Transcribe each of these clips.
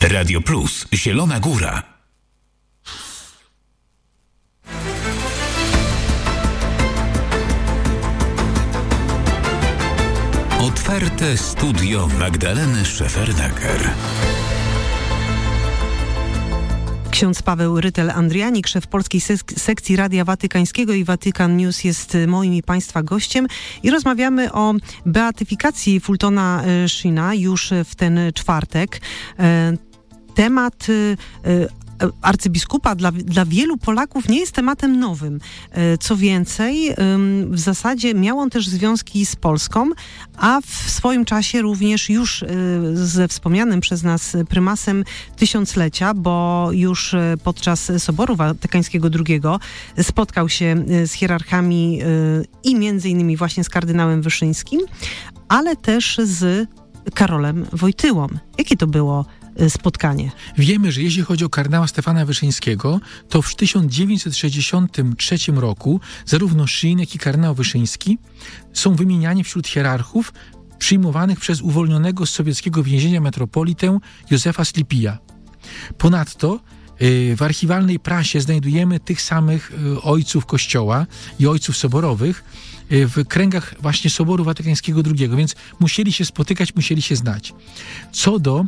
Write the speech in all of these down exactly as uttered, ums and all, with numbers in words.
Radio Plus, Zielona Góra. Otwarte studio Magdaleny Szefernaker. Ksiądz Paweł Rytel-Andrianik, szef polskiej sek- sekcji Radia Watykańskiego i Vatican News jest moim i Państwa gościem i rozmawiamy o beatyfikacji Fultona Sheena już w ten czwartek. Temat arcybiskupa dla, dla wielu Polaków nie jest tematem nowym. Co więcej, w zasadzie miał on też związki z Polską, a w swoim czasie również już ze wspomnianym przez nas prymasem tysiąclecia, bo już podczas Soboru Watykańskiego drugiego spotkał się z hierarchami i między innymi właśnie z kardynałem Wyszyńskim, ale też z Karolem Wojtyłą. Jakie to było spotkanie? Wiemy, że jeśli chodzi o kardynała Stefana Wyszyńskiego, to w tysiąc dziewięćset sześćdziesiątym trzecim roku zarówno Szyn, jak i kardynał Wyszyński są wymieniani wśród hierarchów przyjmowanych przez uwolnionego z sowieckiego więzienia metropolitę Józefa Slipija. Ponadto w archiwalnej prasie znajdujemy tych samych ojców Kościoła i ojców soborowych w kręgach właśnie Soboru Watykańskiego drugiego, więc musieli się spotykać, musieli się znać. Co do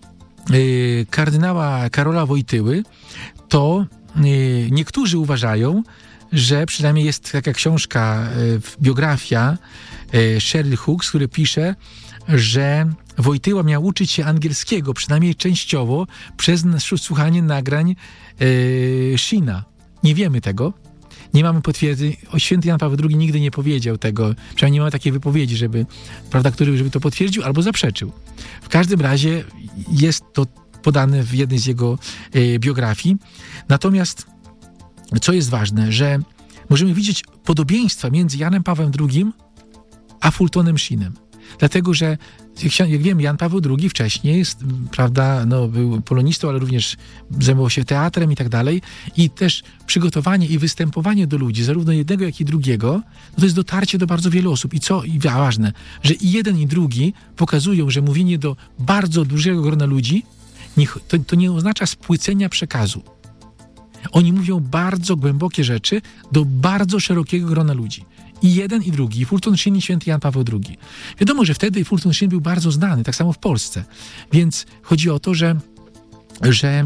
y, kardynała Karola Wojtyły, to y, niektórzy uważają, że przynajmniej jest taka książka, y, biografia y, Cheryl Hooks, który pisze, że Wojtyła miał uczyć się angielskiego, przynajmniej częściowo, przez słuchanie nagrań yy, Sheena. Nie wiemy tego. Nie mamy potwierdzeń. O, święty Jan Paweł drugi nigdy nie powiedział tego. Przynajmniej nie mamy takiej wypowiedzi, żeby, prawda, który żeby to potwierdził albo zaprzeczył. W każdym razie jest to podane w jednej z jego yy, biografii. Natomiast co jest ważne, że możemy widzieć podobieństwa między Janem Pawłem drugim a Fultonem Sheenem. Dlatego, że jak wiemy, Jan Paweł drugi wcześniej jest, prawda, no, był polonistą, ale również zajmował się teatrem i tak dalej. I też przygotowanie i występowanie do ludzi, zarówno jednego, jak i drugiego, no to jest dotarcie do bardzo wielu osób. I co i ważne, że i jeden, i drugi pokazują, że mówienie do bardzo dużego grona ludzi nie, to, to nie oznacza spłycenia przekazu. Oni mówią bardzo głębokie rzeczy do bardzo szerokiego grona ludzi. I jeden, i drugi. I Fulton Sheen, i święty Jan Paweł drugi. Wiadomo, że wtedy Fulton Sheen był bardzo znany, tak samo w Polsce. Więc chodzi o to, że, że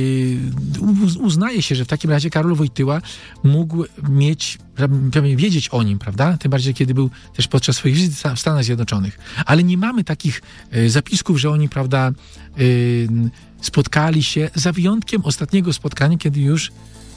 yy, uznaje się, że w takim razie Karol Wojtyła mógł mieć, wiedzieć o nim, prawda? Tym bardziej, kiedy był też podczas swoich wizyt w Stanach Zjednoczonych. Ale nie mamy takich yy, zapisków, że oni, prawda, yy, spotkali się, za wyjątkiem ostatniego spotkania, kiedy już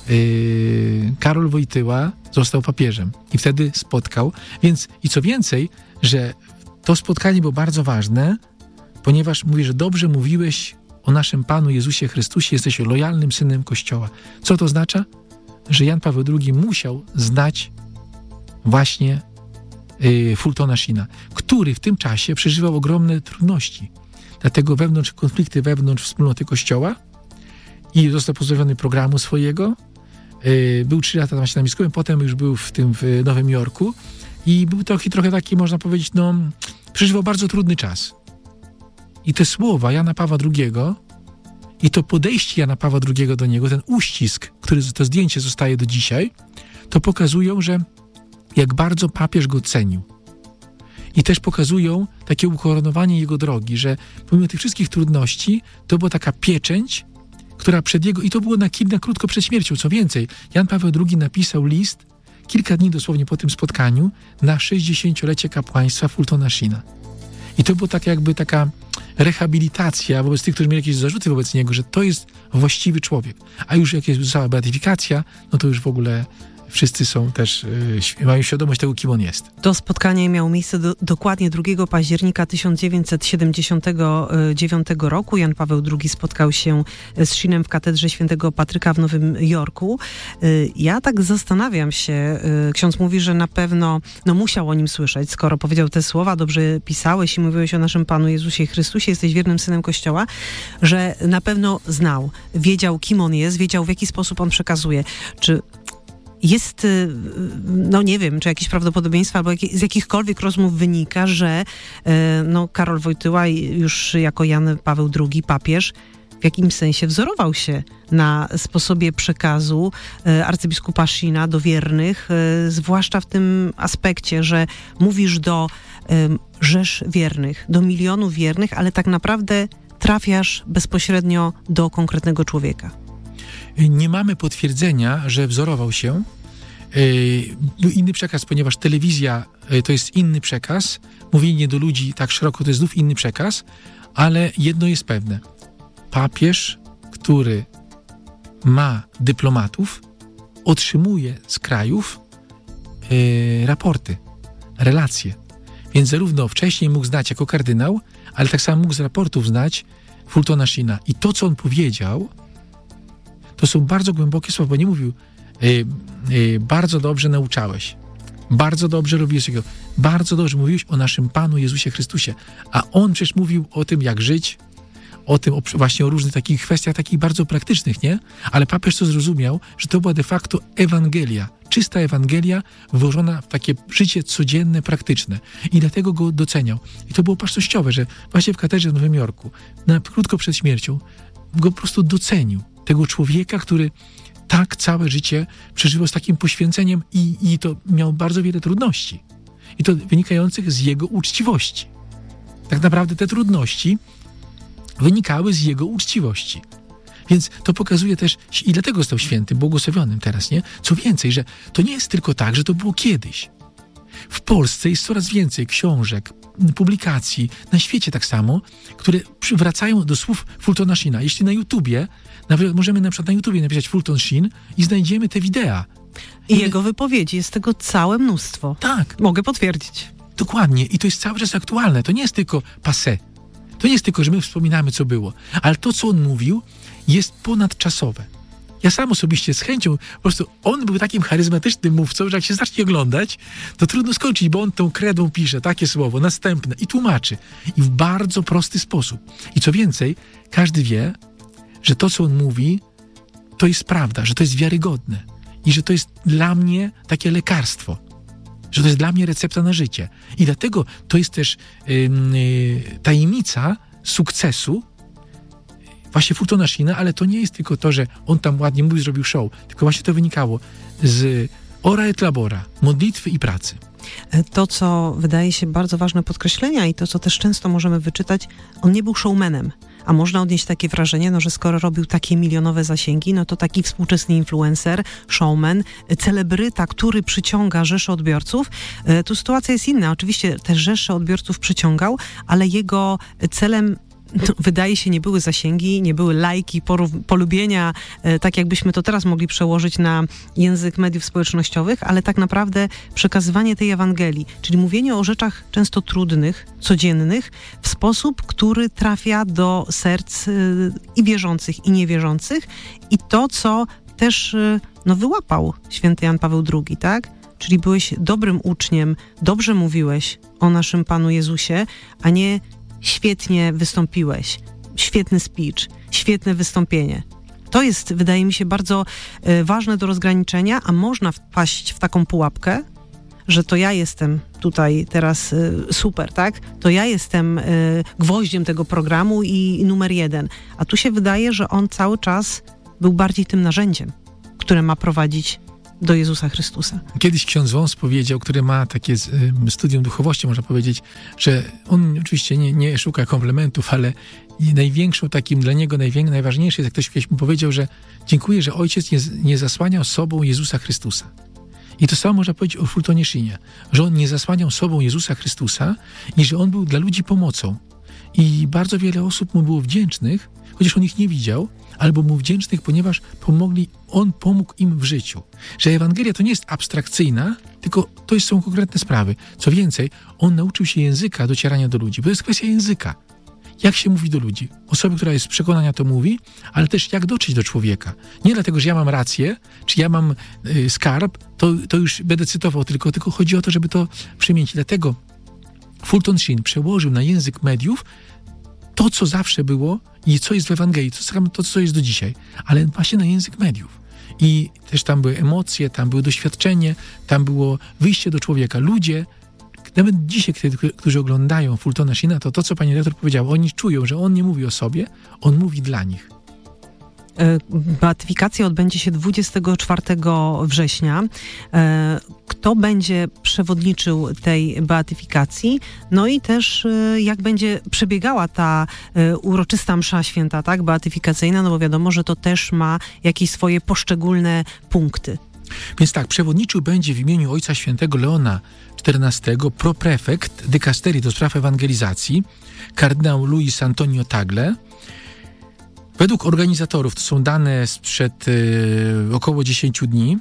Yy, Karol Wojtyła został papieżem i wtedy spotkał. Więc i co więcej, że to spotkanie było bardzo ważne, ponieważ mówi, że dobrze mówiłeś o naszym Panu Jezusie Chrystusie, jesteś lojalnym synem Kościoła. Co to oznacza? Że Jan Paweł drugi musiał znać właśnie yy, Fultona Sheena, który w tym czasie przeżywał ogromne trudności. Dlatego wewnątrz konflikty wewnątrz wspólnoty Kościoła i został pozbawiony programu swojego. Był trzy lata tam się namiskowym, potem już był w tym w Nowym Jorku i był trochę, trochę taki, można powiedzieć, no, przeżywał bardzo trudny czas. I te słowa Jana Pawła drugiego i to podejście Jana Pawła drugiego do niego, ten uścisk, który to zdjęcie zostaje do dzisiaj, to pokazują, że jak bardzo papież go cenił. I też pokazują takie ukoronowanie jego drogi, że pomimo tych wszystkich trudności, to była taka pieczęć, która przed jego... I to było na, na krótko przed śmiercią. Co więcej, Jan Paweł drugi napisał list kilka dni dosłownie po tym spotkaniu na sześćdziesięciolecie kapłaństwa Fultona Sheena. I to była tak jakby taka rehabilitacja wobec tych, którzy mieli jakieś zarzuty wobec niego, że to jest właściwy człowiek. A już jak jest została beatyfikacja, no to już w ogóle wszyscy są też, yy, mają świadomość tego, kim on jest. To spotkanie miało miejsce do, dokładnie drugiego października tysiąc dziewięćset siedemdziesiątego dziewiątego roku. Jan Paweł drugi spotkał się z Sheenem w katedrze świętego Patryka w Nowym Jorku. Yy, ja tak zastanawiam się, yy, ksiądz mówi, że na pewno no, musiał o nim słyszeć, skoro powiedział te słowa, dobrze pisałeś i mówiłeś o naszym Panu Jezusie Chrystusie, jesteś wiernym synem Kościoła, że na pewno znał, wiedział, kim on jest, wiedział, w jaki sposób on przekazuje. Czy jest, no nie wiem, czy jakieś prawdopodobieństwo, albo jak, z jakichkolwiek rozmów wynika, że no, Karol Wojtyła już jako Jan Paweł drugi, papież, w jakimś sensie wzorował się na sposobie przekazu e, arcybiskupa Sheena do wiernych, e, zwłaszcza w tym aspekcie, że mówisz do e, rzesz wiernych, do milionów wiernych, ale tak naprawdę trafiasz bezpośrednio do konkretnego człowieka. Nie mamy potwierdzenia, że wzorował się. Był inny przekaz, ponieważ telewizja to jest inny przekaz, mówienie do ludzi tak szeroko to jest znów inny przekaz, ale jedno jest pewne. Papież, który ma dyplomatów, otrzymuje z krajów yy, raporty, relacje. Więc zarówno wcześniej mógł znać jako kardynał, ale tak samo mógł z raportów znać Fultona Sheena. I to, co on powiedział, to są bardzo głębokie słowa, bo nie mówił yy, yy, bardzo dobrze nauczałeś, bardzo dobrze robiłeś tego, bardzo dobrze mówiłeś o naszym Panu Jezusie Chrystusie. A on przecież mówił o tym, jak żyć, o tym, o, właśnie o różnych takich kwestiach, takich bardzo praktycznych, nie? Ale papież to zrozumiał, że to była de facto Ewangelia, czysta Ewangelia włożona w takie życie codzienne, praktyczne. I dlatego go doceniał. I to było wartościowe, że właśnie w katedrze w Nowym Jorku, na, krótko przed śmiercią, go po prostu docenił. Tego człowieka, który tak całe życie przeżywał z takim poświęceniem i, i to miał bardzo wiele trudności. I to wynikających z jego uczciwości. Tak naprawdę te trudności wynikały z jego uczciwości. Więc to pokazuje też, i dlatego został świętym, błogosławionym teraz, nie? Co więcej, że to nie jest tylko tak, że to było kiedyś. W Polsce jest coraz więcej książek, publikacji, na świecie tak samo, które wracają do słów Fultona Sheena. Jeśli na YouTubie, nawet możemy na przykład na YouTubie napisać Fulton Sheen i znajdziemy te wideo. I jego wypowiedzi, jest tego całe mnóstwo. Tak. Mogę potwierdzić. Dokładnie. I to jest cały czas aktualne. To nie jest tylko passé. To nie jest tylko, że my wspominamy, co było. Ale to, co on mówił, jest ponadczasowe. Ja sam osobiście z chęcią, po prostu on był takim charyzmatycznym mówcą, że jak się zacznie oglądać, to trudno skończyć, bo on tą kredą pisze takie słowo, następne i tłumaczy. I w bardzo prosty sposób. I co więcej, każdy wie, że to, co on mówi, to jest prawda, że to jest wiarygodne. I że to jest dla mnie takie lekarstwo. Że to jest dla mnie recepta na życie. I dlatego to jest też yy, yy, tajemnica sukcesu właśnie Fultona Sheena, ale to nie jest tylko to, że on tam ładnie mówił, zrobił show, tylko właśnie to wynikało z ora et labora, modlitwy i pracy. To, co wydaje się bardzo ważne podkreślenia i to, co też często możemy wyczytać, on nie był showmanem. A można odnieść takie wrażenie, no, że skoro robił takie milionowe zasięgi, no to taki współczesny influencer, showman, celebryta, który przyciąga rzesze odbiorców. Tu sytuacja jest inna. Oczywiście te rzesze odbiorców przyciągał, ale jego celem, no, wydaje się, nie były zasięgi, nie były lajki, porów- polubienia, e, tak jakbyśmy to teraz mogli przełożyć na język mediów społecznościowych, ale tak naprawdę przekazywanie tej Ewangelii, czyli mówienie o rzeczach często trudnych, codziennych, w sposób, który trafia do serc e, i wierzących, i niewierzących. I to, co też e, no, wyłapał święty Jan Paweł drugi, tak? Czyli byłeś dobrym uczniem, dobrze mówiłeś o naszym Panu Jezusie, a nie świetnie wystąpiłeś, świetny speech, świetne wystąpienie. To jest, wydaje mi się, bardzo y, ważne do rozgraniczenia, a można wpaść w taką pułapkę, że to ja jestem tutaj teraz y, super, tak? To ja jestem y, gwoździem tego programu i, i numer jeden. A tu się wydaje, że on cały czas był bardziej tym narzędziem, które ma prowadzić do Jezusa Chrystusa. Kiedyś ksiądz Wąs powiedział, który ma takie studium duchowości, można powiedzieć, że on oczywiście nie, nie szuka komplementów, ale największą takim dla niego, najwię- najważniejsze jest, jak ktoś kiedyś mu powiedział, że dziękuję, że Ojciec nie, nie zasłaniał sobą Jezusa Chrystusa. I to samo można powiedzieć o Fultonie Sheenie, że on nie zasłaniał sobą Jezusa Chrystusa i że on był dla ludzi pomocą. I bardzo wiele osób mu było wdzięcznych, chociaż on ich nie widział, albo mu wdzięcznych, ponieważ pomogli, on pomógł im w życiu. Że Ewangelia to nie jest abstrakcyjna, tylko to jest, są konkretne sprawy. Co więcej, on nauczył się języka docierania do ludzi, bo to jest kwestia języka. Jak się mówi do ludzi? Osoba, która jest z przekonania, to mówi, ale też jak dotrzeć do człowieka. Nie dlatego, że ja mam rację, czy ja mam y, skarb, to, to już będę cytował tylko, tylko chodzi o to, żeby to przemienić. Dlatego Fulton Sheen przełożył na język mediów to, co zawsze było i co jest w Ewangelii, to, to co jest do dzisiaj, ale właśnie na język mediów. I też tam były emocje, tam było doświadczenie, tam było wyjście do człowieka. Ludzie nawet dzisiaj, którzy oglądają Fultona Sheena, to to, co pani redaktor powiedziała, oni czują, że on nie mówi o sobie, on mówi dla nich. Beatyfikacja odbędzie się dwudziestego czwartego września. Kto będzie przewodniczył tej beatyfikacji? No i też jak będzie przebiegała ta uroczysta msza święta, tak, beatyfikacyjna, no bo wiadomo, że to też ma jakieś swoje poszczególne punkty. Więc tak, przewodniczył będzie w imieniu Ojca Świętego Leona czternastego proprefekt dykasterii do spraw ewangelizacji, kardynał Luis Antonio Tagle. Według organizatorów, to są dane sprzed y, około dziesięciu dni,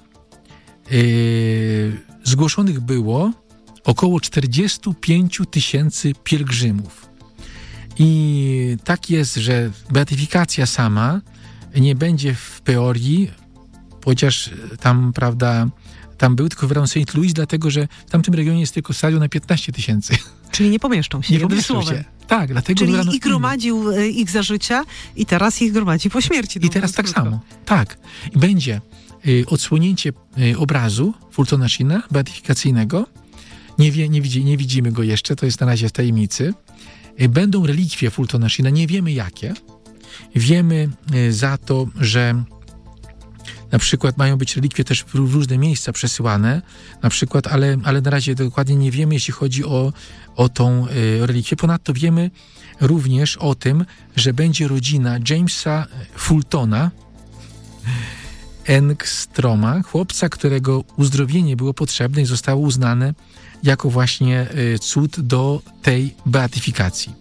y, zgłoszonych było około czterdzieści pięć tysięcy pielgrzymów. I tak jest, że beatyfikacja sama nie będzie w teorii, chociaż tam, prawda, tam był tylko w Saint Louis, dlatego że w tamtym regionie jest tylko stadion na piętnaście tysięcy. Czyli nie pomieszczą się. Nie pomieszczą się. Tak, dlatego Czyli wybrano i gromadził inny. ich za życia i teraz ich gromadzi po śmierci. I teraz tak krótko. samo. Tak. I będzie y, odsłonięcie y, obrazu Fultona Sheena, beatyfikacyjnego. Nie, wie, nie, widzi, nie widzimy go jeszcze, to jest na razie w tajemnicy. Y, będą relikwie Fultona Sheena, nie wiemy jakie. Wiemy y, za to, że na przykład mają być relikwie też w różne miejsca przesyłane, na przykład, ale, ale na razie dokładnie nie wiemy, jeśli chodzi o, o tą y, relikwię. Ponadto wiemy również o tym, że będzie rodzina Jamesa Fultona Engstroma, chłopca, którego uzdrowienie było potrzebne i zostało uznane jako właśnie y, cud do tej beatyfikacji.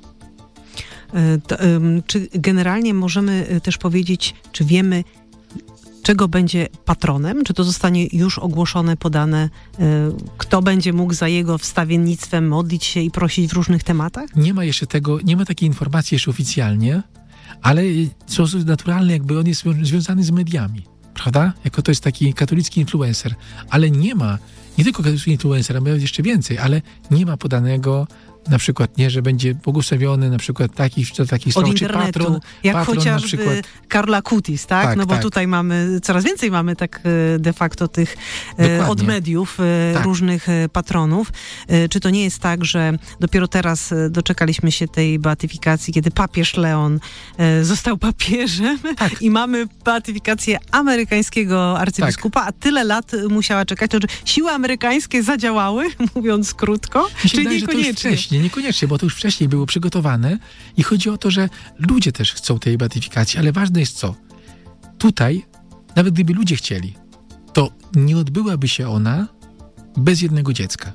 To, y, czy generalnie możemy też powiedzieć, czy wiemy, czego będzie patronem? Czy to zostanie już ogłoszone, podane? Y, kto będzie mógł za jego wstawiennictwem modlić się i prosić w różnych tematach? Nie ma jeszcze tego, nie ma takiej informacji jeszcze oficjalnie, ale w sposób naturalny jakby on jest związany z mediami, prawda? Jako to jest taki katolicki influencer. Ale nie ma, nie tylko katolicki influencer, a nawet jeszcze więcej, ale nie ma podanego na przykład, nie, że będzie błogosławiony na przykład takich czy takich od stron, internetu, czy patron, jak patron chociażby na przykład. Karla Kutis, tak? tak no bo tak. tutaj mamy, coraz więcej mamy tak de facto tych Dokładnie. od mediów tak. różnych patronów. Czy to nie jest tak, że dopiero teraz doczekaliśmy się tej beatyfikacji, kiedy papież Leon został papieżem tak. i mamy beatyfikację amerykańskiego arcybiskupa, tak. a tyle lat musiała czekać, to siły amerykańskie zadziałały, mówiąc krótko, czy czy wydaje, niekoniecznie? Nie, niekoniecznie, bo to już wcześniej było przygotowane i chodzi o to, że ludzie też chcą tej beatyfikacji, ale ważne jest co? Tutaj, nawet gdyby ludzie chcieli, to nie odbyłaby się ona bez jednego dziecka.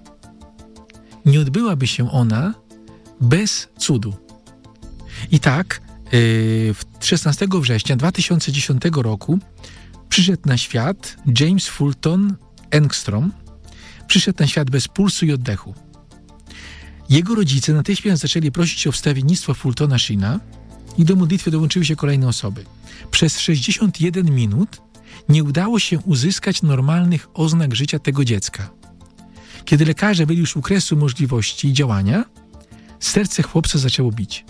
Nie odbyłaby się ona bez cudu. I tak yy, szesnastego września dwa tysiące dziesiątego roku przyszedł na świat James Fulton Engstrom. Przyszedł na świat bez pulsu i oddechu. Jego rodzice natychmiast zaczęli prosić o wstawiennictwo Fultona Sheena i do modlitwy dołączyły się kolejne osoby. Przez sześćdziesiąt jeden minut nie udało się uzyskać normalnych oznak życia tego dziecka. Kiedy lekarze byli już u kresu możliwości działania, serce chłopca zaczęło bić.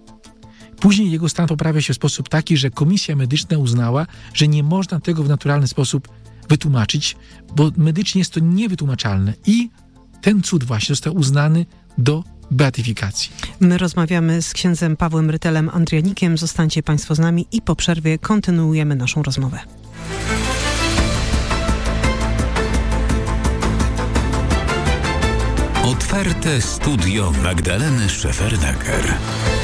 Później jego stan poprawia się w sposób taki, że komisja medyczna uznała, że nie można tego w naturalny sposób wytłumaczyć, bo medycznie jest to niewytłumaczalne i ten cud właśnie został uznany do beatyfikacji. My rozmawiamy z księdzem Pawłem Rytelem Andrianikiem. Zostańcie Państwo z nami i po przerwie kontynuujemy naszą rozmowę. Otwarte studio Magdaleny Szefernaker.